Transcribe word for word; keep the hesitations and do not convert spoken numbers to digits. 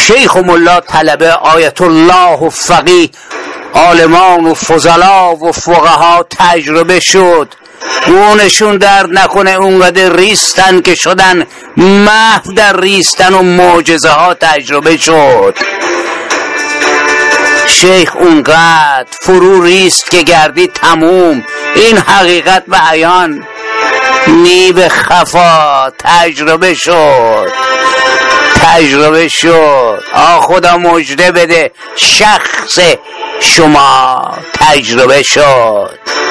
شیخ و ملا طلبه، آیت الله و فقیه، عالمان و فضلا و فقها تجربه شد. گونشون درد نکنه اونقدر ریستن که شدن محو در ریستن و معجزه ها تجربه شد. شیخ اونقدر فرو ریست که گردی تموم. این حقیقت به عیان نیب خفا تجربه شد تجربه شد آ خدا مژده بده شخص شما تجربه شد.